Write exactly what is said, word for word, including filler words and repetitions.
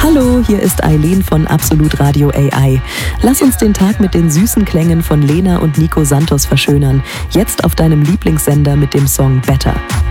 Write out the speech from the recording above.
Hallo, hier ist Eileen von Absolut Radio A I. Lass uns den Tag mit den süßen Klängen von Lena und Nico Santos verschönern. Jetzt auf deinem Lieblingssender mit dem Song Better.